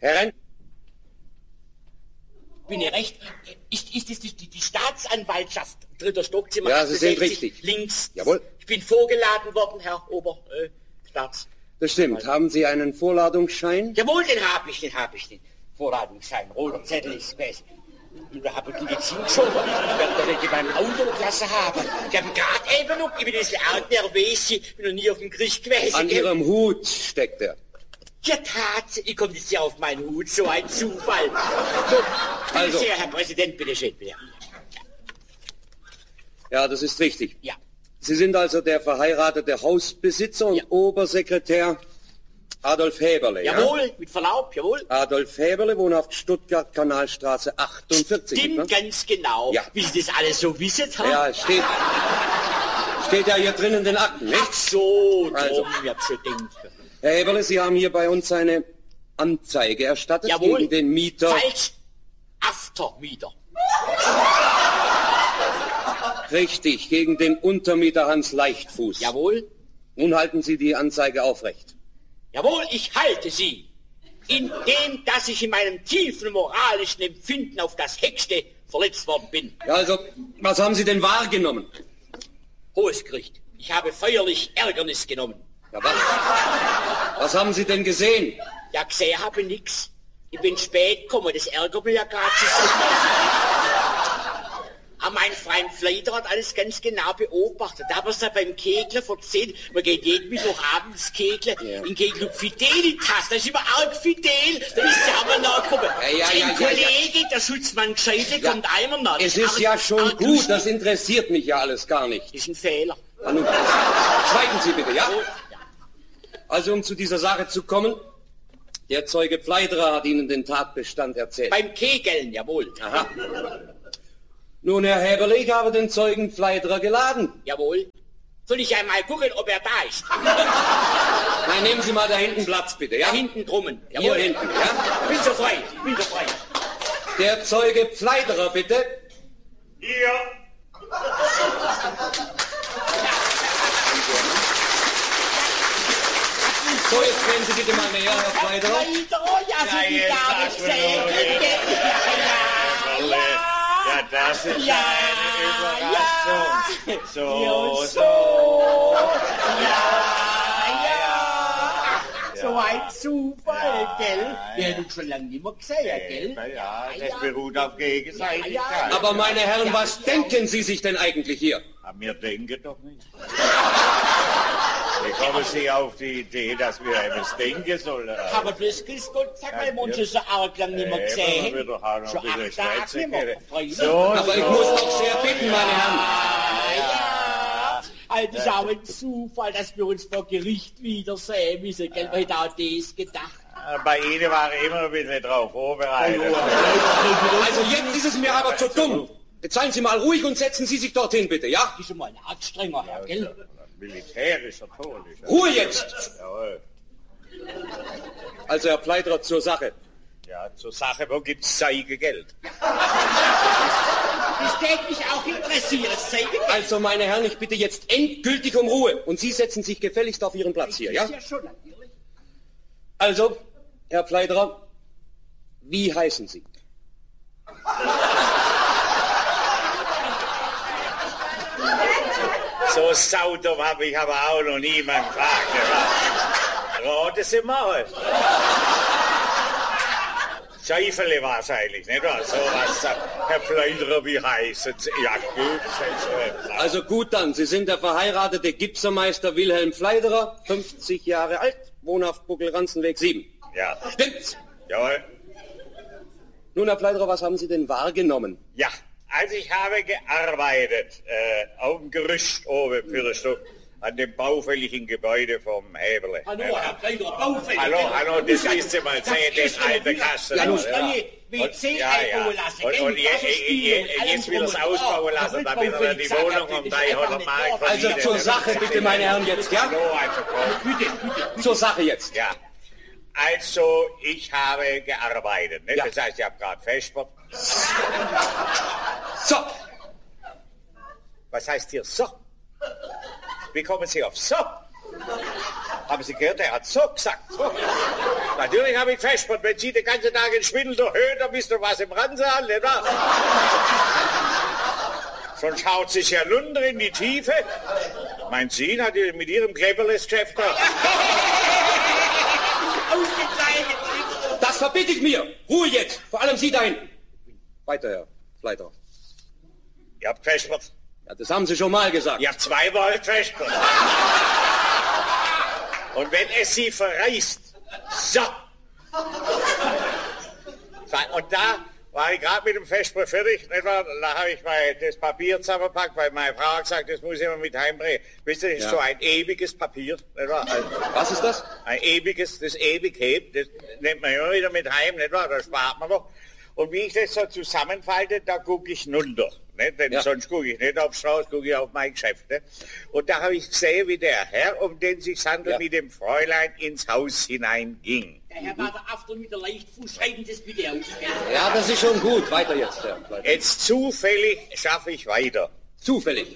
Herren? Bin ich recht? Ist das die Staatsanwaltschaft, 3. Stockzimmer? Ja, Sie sind richtig. Links. Jawohl. Ich bin vorgeladen worden, Herr Oberstaats. Das stimmt. Haben Sie einen Vorladungsschein? Jawohl, den habe ich. Den Vorladungsschein. Roter Zettel ist besser. Da habe ich ihn jetzt hingeschoben. Ich werde den in meinem Auto gelassen haben. Ich habe gerade eben noch, ich bin jetzt arg nervös, ich bin noch nie auf dem Gericht gewesen. An Ihrem Hut steckt er. Ja, tatsächlich kommt jetzt ja auf meinen Hut, so ein Zufall. So, Also. sehr, Herr Präsident, bitte schön, bitte. Ja, das ist richtig. Ja. Sie sind also der verheiratete Hausbesitzer und Obersekretär Adolf Häberle, ja? Jawohl, mit Verlaub, jawohl. Adolf Häberle, wohnhaft Stuttgart, Kanalstraße 48. Stimmt, ne? ganz genau. Ja. Wie Sie das alles so wissen, haben. Ja, es steht ja hier drin in den Akten, nicht? Ach so, Also. ich hab schon gedacht. Herr Häberle, Sie haben hier bei uns eine Anzeige erstattet Jawohl. gegen den Mieter. Falsch. Aftermieter. Richtig, gegen den Untermieter Hans Leichtfuß. Jawohl. Nun halten Sie die Anzeige aufrecht. Jawohl, ich halte sie. Indem, dass ich in meinem tiefen moralischen Empfinden auf das Höchste verletzt worden bin. Ja, also, was haben Sie denn wahrgenommen? Hohes Gericht. Ich habe feierlich Ärgernis genommen. Ja, was? Was haben Sie denn gesehen? Ja, gesehen habe nix. Ich bin spät gekommen, das ärgert mich ja gerade so. Aber mein Freund Fleider hat alles ganz genau beobachtet. Da haben wir es ja beim Kegeln erzählt. Man geht jeden Mittwochabends kegeln. Ja. In Kegelclub Fidelitas. Da ist immer arg fidel. Da ist ja aber nachgekommen. Ein Kollege, der Schutzmann Gescheite, kommt einmal nach. Es ist ja schon gut, das interessiert mich ja alles gar nicht. Das ist ein Fehler. Nun, schweigen Sie bitte, ja? Also, um zu dieser Sache zu kommen, der Zeuge Pfleiderer hat Ihnen den Tatbestand erzählt. Beim Kegeln, jawohl. Aha. Nun, Herr Häberle, ich habe den Zeugen Pfleiderer geladen. Jawohl. Soll ich einmal gucken, ob er da ist? Nein, nehmen Sie mal da hinten Platz, bitte, ja? Da hinten drummen. Hier hinten, ja? Bin so frei, bin so frei. Der Zeuge Pfleiderer, bitte. Hier. So, jetzt drehen Sie bitte mal näher, Herr Pfleiderer. Ja, so die Dame gesehen. Ja, das ist Ja, eine Überraschung. So. So ein Zufall, gell? Wir hätten schon lange nicht mehr gesehen, gell? Ja, das beruht auf Gegenseitigkeit. Aber meine Herren, was denken Sie sich denn eigentlich hier? Aber wir denken doch nicht. Wie kommen Sie auf die Idee, dass wir etwas denken sollen? Aber das ist Gott sei Dank, wir uns schon so arg lang nicht mehr Man gesehen. wird doch auch noch Schon ein 8 bisschen Tage schwätzen nicht mehr. können. Freunde. Aber ich muss doch sehr bitten, meine Herren. Also, das ist auch ein Zufall, dass wir uns vor Gericht wiedersehen müssen, gell? Wer hätte auch das gedacht? Bei Ihnen war ich immer ein bisschen drauf vorbereitet. Also jetzt ist es mir aber zu dumm. Jetzt seien Sie mal ruhig und setzen Sie sich dorthin, bitte, ja? Das ist schon mal ein anstrenger Herr, gell? Militärischer Ton. Ruhe jetzt! Jawohl. Also, Herr Pfleiderer, zur Sache. Ja, zur Sache, wo gibt's Zeigegeld? Das täte mich auch interessieren, Also, meine Herren, ich bitte jetzt endgültig um Ruhe. Und Sie setzen sich gefälligst auf Ihren Platz hier, ja? Ja, schon, natürlich. Also, Herr Pfleiderer, wie heißen Sie? So saudumm habe ich aber auch noch niemand gefragt. Raten Sie mal. Scheifele wahrscheinlich, nicht wahr? So was, Herr Pfleiderer, wie heißen Sie? Ja, gut. Also gut dann, Sie sind der verheiratete Gipsermeister Wilhelm Pfleiderer, 50 Jahre alt, wohnhaft Buckel-Ranzenweg 7. Ja. Stimmt's? Jawohl. Nun, Herr Pfleiderer, was haben Sie denn wahrgenommen? Ja, also ich habe gearbeitet auf dem Gerüst oben für ein Stück an dem baufälligen Gebäude vom Häberle. Hallo, Herr Pfleiderer, baufällig. Hallo, das müsst ihr mal sehen, das alte Kasten. Ja, muss man nicht WC einbauen lassen. Und jetzt will er es ausbauen lassen, damit er die Wohnung um 300 Mark Also verdient. zur Sache bitte, meine Herren, jetzt, ja? Hallo, also komm. Bitte. Zur Sache jetzt. Ja, also ich habe gearbeitet, ne? Ja. Das heißt, ich habe gerade Vesper. So, Was heißt hier so? Wie kommen Sie auf so? Haben Sie gehört, er hat so gesagt. So. Natürlich habe ich gefespert. Wenn Sie den ganzen Tag in Schwindel erhöhen, dann wisst ihr, was im Ranse an, nicht wahr? Sonst haut sich ja runter in die Tiefe. Mein Sie hat mit Ihrem Kleberles-Geschäft da. Das verbitte ich mir. Ruhe jetzt. Vor allem Sie da hinten. Weiter, Herr Fleiter. Ihr habt gefespert. Ja, das haben Sie schon mal gesagt. Ihr habt zweimal gefespert. Und wenn es Sie verreißt, so. Und da war ich gerade mit dem Vesper fertig, nicht wahr? Da habe ich das Papier zusammengepackt, weil meine Frau hat gesagt, das muss ich immer mit heimbringen. Wisst ihr, das ist so ein ewiges Papier, nicht wahr? Also, was ist das? Ein ewiges, das ewig hebt, das nimmt man immer wieder mit heim, nicht wahr? Da spart man doch. Und wie ich das so zusammenfalte, da gucke ich runter. Nicht? Denn sonst gucke ich nicht aufs Haus, gucke ich auf mein Geschäft. Nicht? Und da habe ich gesehen, wie der Herr, um den es sich handelt, mit dem Fräulein ins Haus hineinging. Der Herr war der After mit der Leichtfuß, schreiben Sie es bitte aus. Ja, das ist schon gut. Weiter jetzt, Herr Fleiter. Jetzt zufällig schaffe ich weiter. Zufällig.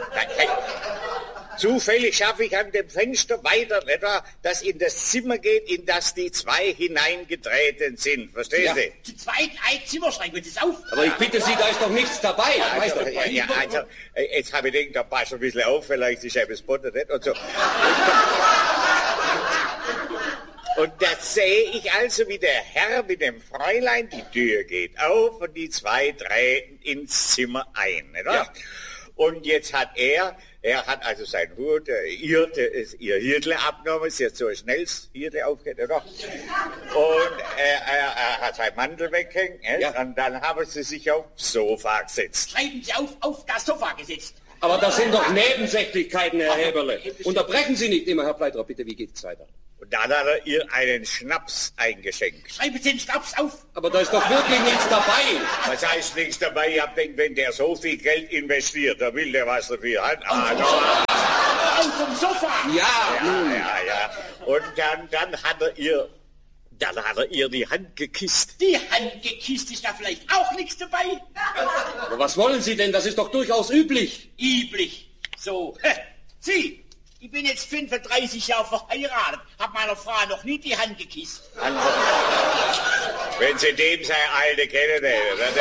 Zufällig schaffe ich an dem Fenster weiter, nicht wahr, das in das Zimmer geht, in das die zwei hineingetreten sind. Verstehen Sie? Zu zweit ein Zimmer, schreiben Sie es auf. Aber ich bitte Sie, da ist doch nichts dabei. Also, jetzt habe ich gedacht, da passt ein bisschen auf, vielleicht ist etwas Butter nicht und so. Und da sehe ich also, wie der Herr mit dem Fräulein, die Tür geht auf und die zwei treten ins Zimmer ein, nicht wahr? Ja. Und jetzt hat er hat also sein Hut, ihr Hirtle abgenommen, sie hat so schnell das Hirtle aufgehört, oder? Und er hat seinen Mantel weggehängt, und dann haben sie sich aufs Sofa gesetzt. Schreiben Sie auf das Sofa gesetzt. Aber das sind doch Nebensächlichkeiten, Herr Heberle. Unterbrechen Sie nicht immer, Herr Fleiter, bitte, wie geht's weiter? Und dann hat er ihr einen Schnaps eingeschenkt. Schreiben Sie den Schnaps auf. Aber da ist doch wirklich nichts dabei. Was heißt nichts dabei? Ich hab gedacht, wenn der so viel Geld investiert, da will der was dafür haben. Auf dem Sofa. Ja. Und dann hat er ihr die Hand gekisst. Die Hand gekisst, ist da vielleicht auch nichts dabei? Aber was wollen Sie denn? Das ist doch durchaus üblich. Üblich. So. Sie. Ich bin jetzt 35 Jahre verheiratet, hab meiner Frau noch nie die Hand gekisst. Wenn Sie dem seine Alte kennen, dann...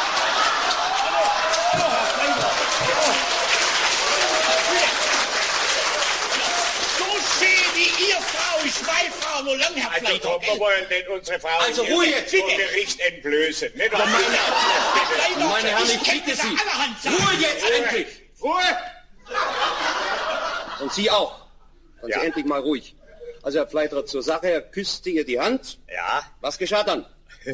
So schön wie Ihr Frau ist meine Frau, nur lang, Herr Fleiter. Also, wir wollen nicht unsere Frau also Ruhe jetzt, vor Gericht entblößen. Nicht? Meine Herren, ich bitte Sie. Ruhe jetzt endlich. Ruhe! Und Sie auch. Und Sie endlich mal ruhig. Also Herr Fleiter, zur Sache, er küsste ihr die Hand. Ja. Was geschah dann?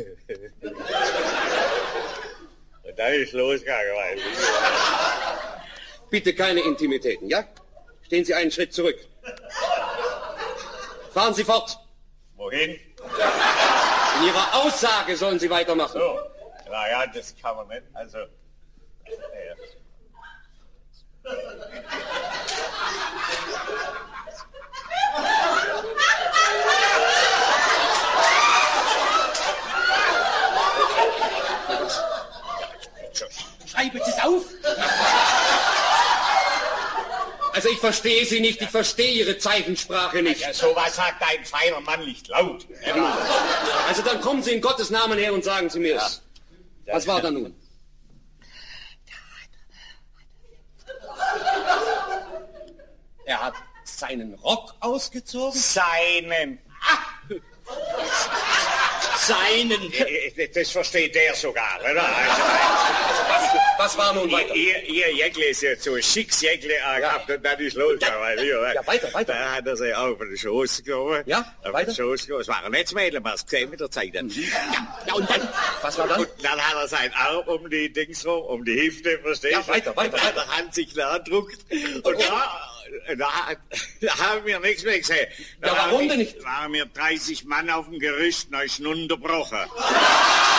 Und dann ist losgegangen. Bitte keine Intimitäten, ja? Stehen Sie einen Schritt zurück. Fahren Sie fort. Wohin? In Ihrer Aussage sollen Sie weitermachen. So. Naja, das kann man nicht. Also... Schreiben Sie es auf. Also ich verstehe Sie nicht, ich verstehe Ihre Zeichensprache nicht. Ja, sowas sagt ein feiner Mann nicht laut. Ja. Also dann kommen Sie in Gottes Namen her und sagen Sie mir es. Ja. Was war da nun? Er hat seinen Rock ausgezogen? Seinen. Seinen. Das versteht der sogar, oder? Was war nun weiter? Ihr Jäckle ist ja so ein schicks Jäckle gehabt und dann ist losgegangen. Ja, weiter. Da hat er sich auf den Schoß gekommen. Ja, weiter. Es war ein Netzmädel, man hat es gesehen mit der Zeit. Ja, und dann? Was war dann? Und dann hat er seinen Arm um die Dings rum, um die Hüfte, verstehst du? Ja, weiter. Und dann hat er Hand sich da gedruckt. Und da haben wir nichts mehr gesehen. Ja, warum denn nicht? Da waren wir 30 Mann auf dem Gerüst, da ist nun unterbrochen.